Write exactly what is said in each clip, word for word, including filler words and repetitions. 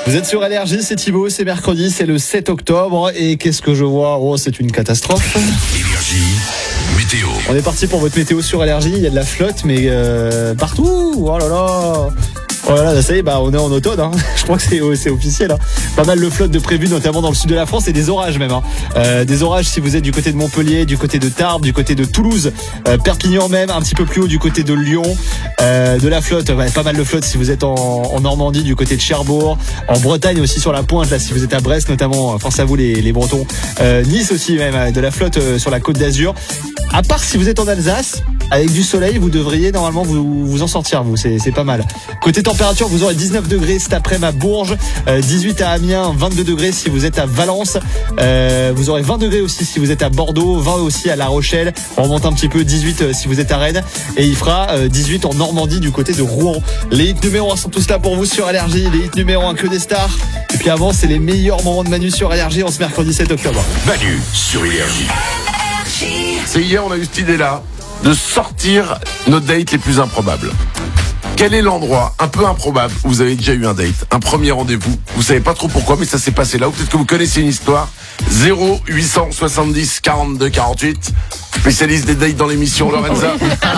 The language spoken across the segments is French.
Vous êtes sur Énergie, c'est Thibaut, c'est mercredi, c'est le sept octobre. Et qu'est-ce que je vois? Oh, c'est une catastrophe. Énergie, météo. On est parti pour votre météo sur Énergie. Il y a de la flotte, mais euh, partout. Oh là là. Oh là là, ça y est, bah, on est en automne, hein. Je crois que c'est, c'est officiel, hein. Pas mal de flotte de prévues, notamment dans le sud de la France, et des orages même, hein. euh, Des orages si vous êtes du côté de Montpellier, du côté de Tarbes, du côté de Toulouse, euh, Perpignan même, un petit peu plus haut du côté de Lyon, euh, de la flotte, ouais, pas mal de flotte si vous êtes en, en Normandie, du côté de Cherbourg, en Bretagne aussi sur la pointe, là si vous êtes à Brest notamment, force à vous les, les Bretons, euh, Nice aussi même, de la flotte euh, sur la côte d'Azur. À part si vous êtes en Alsace, avec du soleil, vous devriez normalement vous, vous en sortir, vous, c'est, c'est pas mal. Côté température, vous aurez dix-neuf degrés cet après-midi à Bourges, euh, dix-huit à Amiens, vingt-deux degrés si vous êtes à Valence, euh, vous aurez vingt degrés aussi si vous êtes à Bordeaux, vingt aussi à La Rochelle, on remonte un petit peu, dix-huit euh, si vous êtes à Rennes, et il fera euh, dix-huit en Normandie du côté de Rouen. Les hits numéro un sont tous là pour vous sur Énergie, les hits numéro un que des stars, et puis avant c'est les meilleurs moments de Manu sur Énergie en ce mercredi sept octobre. Manu sur Énergie. C'est hier, on a eu cette idée-là de sortir nos dates les plus improbables. Quel est l'endroit un peu improbable où vous avez déjà eu un date, un premier rendez-vous? Vous savez pas trop pourquoi, mais ça s'est passé là. Ou peut-être que vous connaissez une histoire. zéro huit cent soixante-dix quarante-deux quarante-huit. Spécialiste des dates dans l'émission, Lorenza.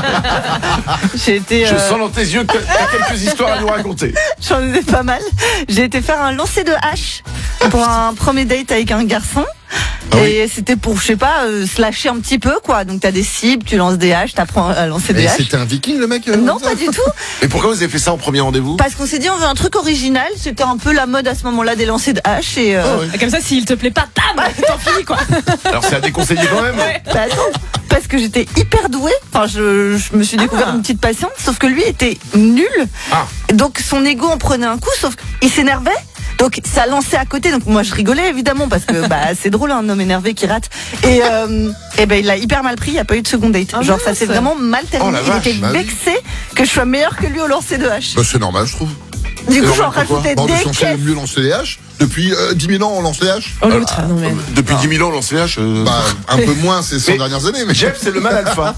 J'ai été. Je euh... sens dans tes yeux que t'as quelques histoires à nous raconter. J'en ai pas mal. J'ai été faire un lancer de hache pour un premier date avec un garçon. Ah oui. Et c'était pour, je sais pas, euh, se lâcher un petit peu, quoi. Donc t'as des cibles, tu lances des haches, t'apprends à lancer des Et haches. c'était un viking le mec euh, Non, ça pas du tout. Et pourquoi vous avez fait ça en premier rendez-vous? Parce qu'on s'est dit on veut un truc original. C'était un peu la mode à ce moment-là des lancers de haches et. Euh... Ah ouais. Comme ça, s'il te plaît pas, bam, t'en finis quoi. Alors c'est à déconseiller quand même. Ouais. Bah attends, parce que j'étais hyper douée. Enfin, je, je me suis découvert Ah. une petite passion. Sauf que lui était nul. Ah. Donc son ego en prenait un coup. Sauf qu'il s'énervait. Donc ça lançait à côté, donc moi je rigolais évidemment parce que bah c'est drôle un homme énervé qui rate. Et euh, et ben il a hyper mal pris, il n'y a pas eu de second date. Ah Genre mince. ça s'est vraiment mal terminé. Oh la il vache, était bah oui. vexé que je sois meilleure que lui au lancer de hache. Bah, c'est normal je trouve. Du coup normal, j'en pourquoi rajoutais Bon, des on est censé caisses. mieux lancer les haches. Depuis euh, dix mille ans on lance les haches. Oh l'autre, non mais. Depuis dix mille ans, on lance les haches. euh, Bah un peu moins ces cent Mais- dernières années mais Jeff, c'est le mal alpha.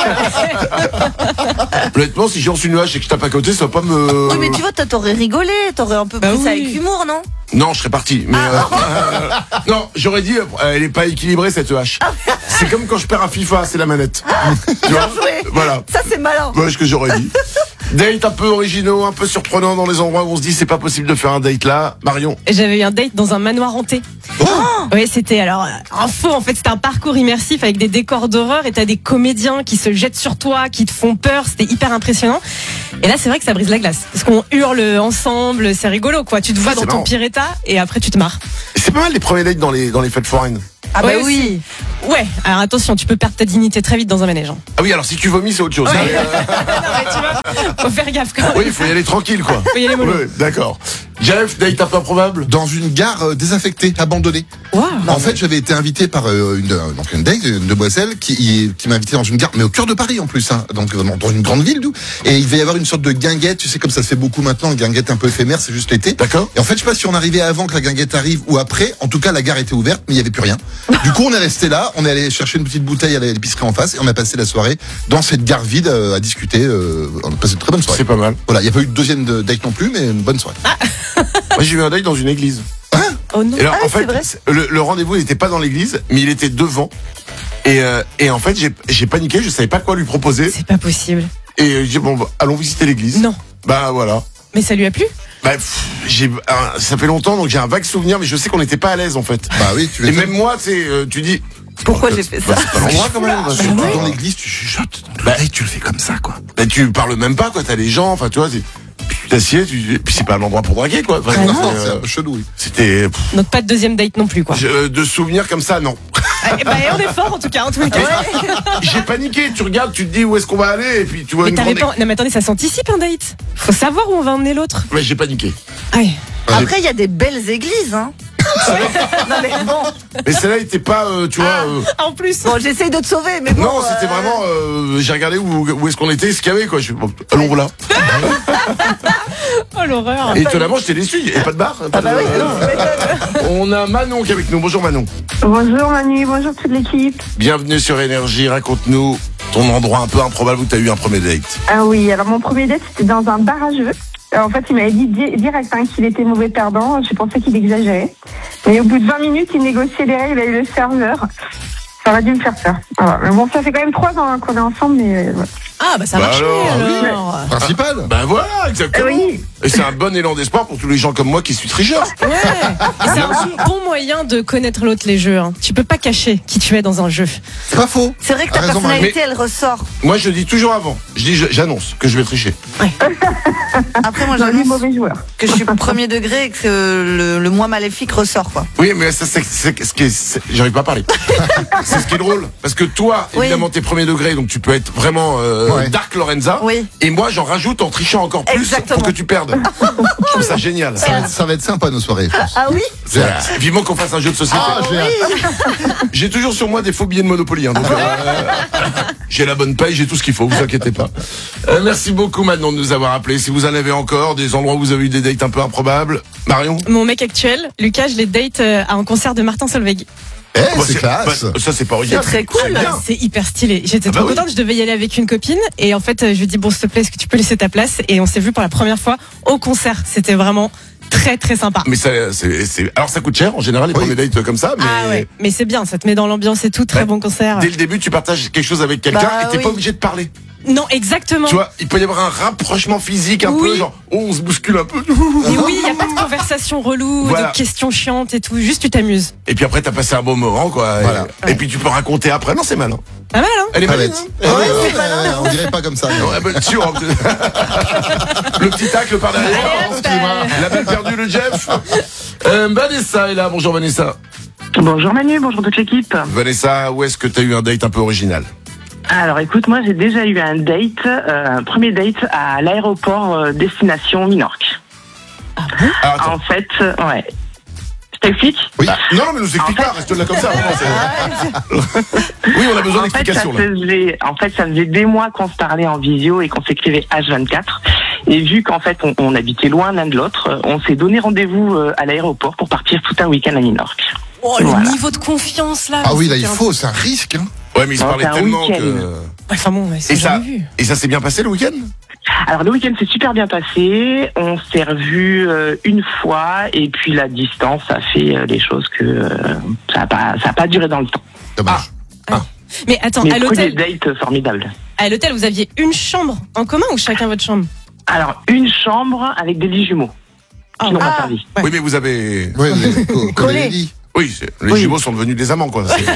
Honnêtement, si je lance une hache et que je tape à côté, ça va pas me. Oui mais tu vois toi t'aurais rigolé, t'aurais un peu Bah pris ça oui. avec humour non? Non, je serais parti. Mais euh, euh, non, j'aurais dit, euh, elle est pas équilibrée cette hache. C'est comme quand je perds un FIFA, c'est la manette. Tu Bien vois joué. Voilà. Ça c'est malin. Ouais, ce que j'aurais dit. Date un peu originaux, un peu surprenant dans les endroits où on se dit c'est pas possible de faire un date là. Marion. J'avais eu un date dans un manoir hanté. Oui, c'était alors un faux en fait, c'était un parcours immersif avec des décors d'horreur et t'as des comédiens qui se jettent sur toi, qui te font peur, c'était hyper impressionnant. Et là, c'est vrai que ça brise la glace parce qu'on hurle ensemble, c'est rigolo quoi. Tu te vois C'est dans marrant. ton pire état et après tu te marres. C'est pas mal les premiers dates dans les dans les fêtes foraines. Ah bah Ouais, oui. Ouais, alors attention, tu peux perdre ta dignité très vite dans un manège. Hein. Ah oui, alors si tu vomis, c'est autre chose. Ouais. Mais, euh, non mais tu vois, faut faire gaffe quand même. oui, il faut y aller tranquille quoi. Faut y aller mollo. Ouais, d'accord. Jeff, date un peu improbable. dans une gare euh, désaffectée, abandonnée. Wow. En fait, j'avais été invité par euh, une, euh, donc une date, une demoiselle qui, qui m'a invité dans une gare, mais au cœur de Paris en plus, hein, donc vraiment dans une grande ville, d'où. Et il devait y avoir une sorte de guinguette, tu sais comme ça se fait beaucoup maintenant, une guinguette un peu éphémère, c'est juste l'été. D'accord. Et en fait, je sais pas si on arrivait avant que la guinguette arrive ou après. En tout cas, la gare était ouverte, mais il y avait plus rien. Du coup, on est resté là, on est allé chercher une petite bouteille à l'épicerie en face et on a passé la soirée dans cette gare vide euh, à discuter. Euh, on a passé une très bonne soirée. C'est pas mal. Voilà, il n'y a pas eu de deuxième de- date non plus, mais une bonne soirée. Moi, j'ai eu un date dans une église. Oh non. Et alors, Ah oui, en fait, c'est vrai. c'est- le, le rendez-vous n'était pas dans l'église, mais il était devant. Et, euh, et en fait, j'ai, j'ai paniqué, je savais pas quoi lui proposer. C'est pas possible. Et euh, j'ai dit, bon, bah, allons visiter l'église. Non. Bah voilà. Mais ça lui a plu? Bah, pff, j'ai, un- ça fait longtemps, donc j'ai un vague souvenir, mais je sais qu'on n'était pas à l'aise en fait. Bah oui, tu Et m'étonnes. même moi, tu sais, euh, tu dis, Pourquoi j'ai fait ça? bah, c'est pas l'endroit quand même. Bah, Surtout c'est pas- dans l'église, tu chuchotes. Dans Bah, l'oreille, tu le fais comme ça, quoi. bah, tu parles même pas, quoi. T'as les gens, enfin, tu vois, c'est- puis tu t'assieds, tu, puis c'est pas l'endroit pour draguer, quoi. Enfin, Ah Non, c'est, non, c'est euh, un peu chelou, oui. c'était, pff, Donc pas de deuxième date non plus quoi. je- de souvenirs comme ça, non. Eh ben, on est fort en tout cas, en tous les cas. J'ai paniqué, tu regardes, tu te dis où est-ce qu'on va aller, et puis tu vois Mais une t'avais grande... pas... Non mais attendez, ça s'anticipe un date. Faut savoir où on va emmener l'autre. Mais j'ai paniqué. Ouais. Après il y a des belles églises hein. Non mais bon. Mais celle-là était pas, euh, tu vois... euh, En plus. Bon, j'essaye de te sauver, mais bon. non, c'était euh, vraiment... euh, j'ai regardé où, où est-ce qu'on était, ce qu'il y avait, quoi. Je, bon, allons là. Oh l'horreur. Et étonnamment, j'étais déçu. Il n'y avait pas de bar. Pas Ah bah de- oui, non, tu m'étonnes. On a Manon qui est avec nous. Bonjour Manon. Bonjour Manu, bonjour toute l'équipe. Bienvenue sur Énergie. Raconte-nous ton endroit un peu improbable où tu as eu un premier date. Ah oui, alors mon premier date c'était dans un bar à jeux. En fait, il m'avait dit di- direct hein, qu'il était mauvais perdant. J'ai pensé qu'il exagérait. Mais au bout de vingt minutes, il négociait les règles avec le serveur. Ça aurait dû me faire peur. Voilà. Mais bon, ça fait quand même trois ans hein, qu'on est ensemble, mais euh, ouais. Ah, bah ça Bah marche alors, alors. Principal. Ben voilà, exactement. Oui. Et c'est un bon élan d'espoir pour tous les gens comme moi qui suis tricheur. Ouais. Et c'est un bon moyen de connaître l'autre, les jeux. Hein. Tu peux pas cacher qui tu es dans un jeu. C'est pas faux. C'est vrai que ta A raison, Marie. personnalité, elle ressort. Moi, je dis toujours avant. Je dis, je- j'annonce que je vais tricher. Après, moi, Dans les j'annonce mauvais joueurs. que je suis premier degré et que le, le moi maléfique ressort, quoi. Oui, mais ça, c'est c'est ce qui est. c'est- J'arrive pas à parler. C'est ce qui est drôle. Parce que toi, Oui. évidemment, t'es premier degré, donc tu peux être vraiment euh, Ouais. Dark Lorenza. Oui. Et moi, j'en rajoute en trichant encore plus Exactement. pour que tu perdes. Je trouve ça génial. Ça va, être, ça va être sympa nos soirées. je pense. Ah oui? J'ai hâte. Vivement qu'on fasse un jeu de société. Ah, j'ai hâte. J'ai toujours sur moi des faux billets de Monopoly. Hein, donc, euh, j'ai la bonne paye, j'ai tout ce qu'il faut, vous inquiétez pas. Euh, merci beaucoup maintenant de nous avoir appelés. Si vous en avez encore, des endroits où vous avez eu des dates un peu improbables. Marion? Mon mec actuel, Lucas, je l'ai date euh, à un concert de Martin Solveig. Eh, Bah, c'est classe. bah, ça, c'est pas C'est original. très cool. bien. C'est hyper stylé. J'étais Ah bah trop oui. contente. Je devais y aller avec une copine. Et en fait, euh, je lui ai dit, bon, s'il te plaît, est-ce que tu peux laisser ta place? Et on s'est vu pour la première fois au concert. C'était vraiment très, très sympa. Mais ça, c'est, c'est- alors ça coûte cher en général les Oui. premiers dates comme ça, mais Ah ouais. Mais c'est bien. Ça te met dans l'ambiance et tout. Très Ouais. bon concert. dès le début tu partages quelque chose avec quelqu'un Bah et t'es oui. pas obligé de parler. Non, exactement. Tu vois, il peut y avoir un rapprochement physique un Oui. peu, genre oh, on se bouscule un peu. Et oui, il n'y a pas de conversation relou, Voilà. de questions chiantes et tout. Juste, tu t'amuses. Et puis après t'as passé un bon moment quoi. Et- Voilà. Et, puis tu peux raconter après. Non c'est malin. Pas mal, hein? Elle est Pas malin. bête. Hein. Ah ouais, ouais, ouais, on dirait pas comme ça. non. Ouais, bah, sûr, hein. Le petit tacle par derrière. Allez, hop, Excusez-moi. La balle perdue le Jeff. Euh, Vanessa est là. Bonjour Vanessa. Bonjour Manu, bonjour toute l'équipe. Vanessa, où est-ce que t'as eu un date un peu original? Alors écoute, moi j'ai déjà eu un date, euh, un premier date à l'aéroport euh, destination Minorque. Ah, attends. En fait, euh, ouais. Je t'explique. Oui. Bah, non, non, mais nous explique En pas, fait- reste là comme ça. vraiment, c'est- oui, on a besoin En fait, ça d'explications là. faisait, en fait, ça faisait des mois qu'on se parlait en visio et qu'on s'écrivait H vingt-quatre. Et vu qu'en fait, on, on habitait loin l'un de l'autre, euh, on s'est donné rendez-vous euh, à l'aéroport pour partir tout un week-end à Minorque. Oh, le Voilà. niveau de confiance, là. Ah oui, là il c'était un- faut, c'est un risque. Hein. Ouais, mais ils se Non, parlaient c'est un tellement week-end. que. Enfin bon, ouais, c'est Et ça, jamais vu. et ça s'est bien passé le week-end? Alors le week-end s'est super bien passé, on s'est revus euh, une fois et puis la distance a fait euh, les choses que euh, ça n'a pas, ça a pas duré dans le temps. Dommage. Mais attends, Mais à premier l'hôtel, date euh, formidable. à l'hôtel, vous aviez une chambre en commun ou chacun votre chambre? Alors une chambre avec des lits jumeaux Ah, qui n'ont pas ah. servi. Ouais. Oui, mais vous avez. Ouais, les, co- comme les lits. Oui, c'est- les Oui. jumeaux sont devenus des amants, quoi. C'est-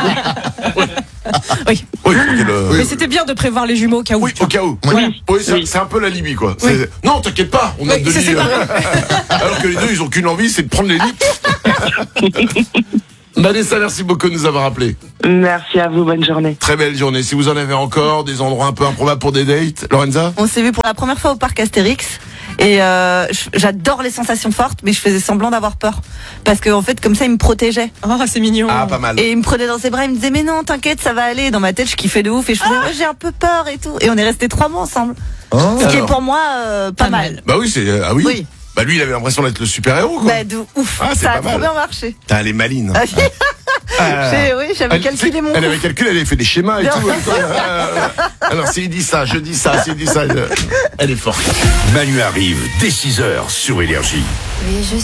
Oui. Oui, c'était le- Mais c'était bien de prévoir les jumeaux au cas où. Oui, au cas où. Oui. Oui, oui, c'est Oui. c'est un peu la Libye, quoi. Oui. C'est- Non, t'inquiète pas, on a Oui, deux c'est lits. séparé. Alors que les deux, ils ont qu'une envie, c'est de prendre les lits. Vanessa, merci beaucoup de nous avoir appelés. Merci à vous, bonne journée. Très belle journée. Si vous en avez encore, des endroits un peu improbables pour des dates, Lorenza? On s'est vu pour la première fois au parc Astérix. Et euh, je- j'adore les sensations fortes, mais je faisais semblant d'avoir peur. Parce qu'en en fait, comme ça, il me protégeait. Oh, c'est mignon. Ah, pas mal. Et il me prenait dans ses bras, il me disait, mais non, t'inquiète, ça va aller. Dans ma tête, je kiffais de ouf. Et je faisais, ouais, j'ai un peu peur et tout. Et on est restés trois mois ensemble. Oh. Ce qui est Alors. pour moi euh, pas, Pas mal. mal. Bah oui, c'est. euh, Ah oui? Oui. Bah lui, il avait l'impression d'être le super-héros, quoi. Bah, de ouf. Ah, c'est ça pas a trop mal. bien marché. Putain, elle est maline. Ah, oui. Ah. J'ai- oui, j'avais Elle, calculé mon elle coup. avait calculé, elle avait fait des schémas et Bien tout. sûr. Euh, Alors, s'il dit ça, je dis ça, s'il dit ça, je- elle est forte. Manu arrive dès six heures sur Énergie. Oui, je